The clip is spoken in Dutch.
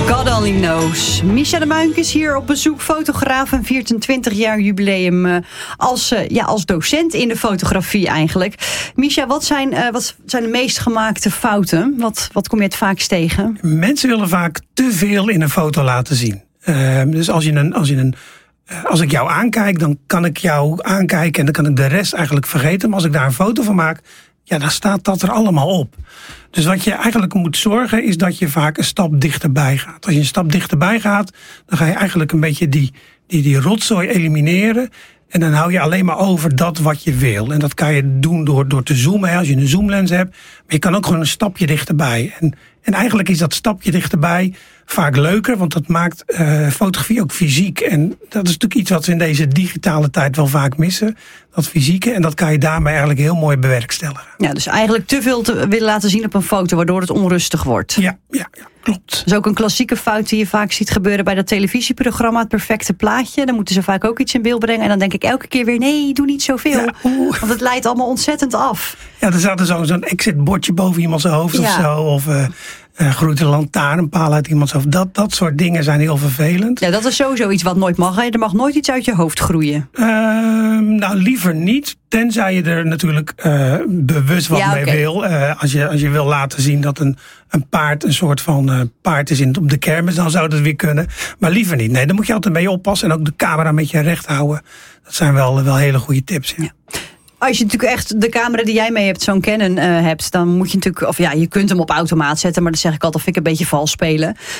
God only knows. Misha de Muink is hier op bezoek, fotograaf, en viert een 20 jaar jubileum als docent in de fotografie eigenlijk. Misha, wat zijn de meest gemaakte fouten? Wat kom je het vaakst tegen? Mensen willen vaak te veel in een foto laten zien. Dus als ik jou aankijk, dan kan ik jou aankijken en dan kan ik de rest eigenlijk vergeten. Maar als ik daar een foto van maak, ja, dan staat dat er allemaal op. Dus wat je eigenlijk moet zorgen is dat je vaak een stap dichterbij gaat. Als je een stap dichterbij gaat, dan ga je eigenlijk een beetje die rotzooi elimineren. En dan hou je alleen maar over dat wat je wil. En dat kan je doen door te zoomen, als je een zoomlens hebt. Maar je kan ook gewoon een stapje dichterbij. En eigenlijk is dat stapje dichterbij vaak leuker, want dat maakt fotografie ook fysiek. En dat is natuurlijk iets wat we in deze digitale tijd wel vaak missen. Dat fysieke. En dat kan je daarmee eigenlijk heel mooi bewerkstelligen. Ja, dus eigenlijk te veel te willen laten zien op een foto, waardoor het onrustig wordt. Ja, klopt. Dat is ook een klassieke fout die je vaak ziet gebeuren bij dat televisieprogramma, Het Perfecte Plaatje. Dan moeten ze vaak ook iets in beeld brengen. En dan denk ik elke keer weer, nee, doe niet zoveel. Ja, want het leidt allemaal ontzettend af. Ja, er zat zo'n exitbordje boven iemands hoofd of zo. Of groeit een lantaarnpaal uit iemands hoofd. Dat soort dingen zijn heel vervelend. Ja, dat is sowieso iets wat nooit mag. Hè? Er mag nooit iets uit je hoofd groeien. Nou, liever niet. Tenzij je er natuurlijk bewust wat mee wil. Als je wil laten zien dat een paard een soort van paard is op de kermis, dan zou dat weer kunnen. Maar liever niet. Nee, daar moet je altijd mee oppassen. En ook de camera met je recht houden. Dat zijn wel hele goede tips. Ja. Als je natuurlijk echt de camera die jij mee hebt, zo'n Canon hebt, dan moet je natuurlijk, je kunt hem op automaat zetten, maar dat zeg ik altijd, vind ik een beetje vals spelen.